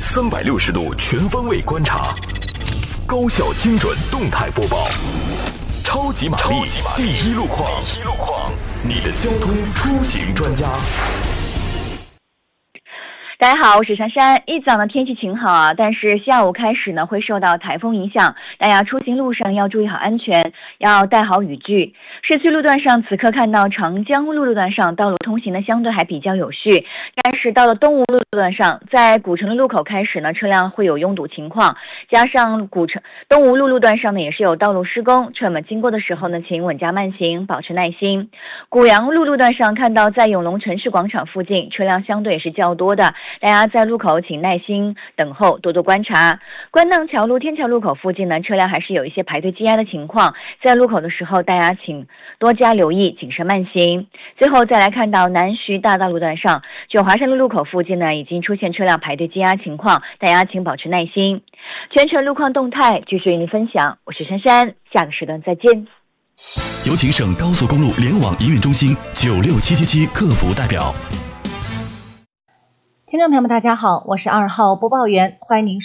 360度全方位观察，高效精准动态播报，超级玛丽第一路况，你的交通出行专家。 大家好，我是珊珊。一早呢天气晴好啊，但是下午开始呢会受到台风影响，大家出行路上要注意好安全，要带好雨具。市区路段上此刻看到长江路段上道路通行呢相对还比较有序，但是到了东吴路段上，在古城的路口开始呢车辆会有拥堵情况，加上东吴路段上呢也是有道路施工，车们经过的时候呢请稳驾慢行，保持耐心。古阳路段上看到在永隆城市广场附近车辆相对也是较多的，大家在路口请耐心等候，多多观察。关邓桥路天桥路口附近呢，车辆还是有一些排队积压的情况，在路口的时候，大家请多加留意，谨慎慢行。最后再来看到南徐大道路段上，九华山路口附近呢，已经出现车辆排队积压情况，大家请保持耐心。全程路况动态继续与您分享，我是珊珊，下个时段再见。 有请省高速公路联网营运中心96777客服代表。 听众朋友们大家好，我是2号播报员，欢迎您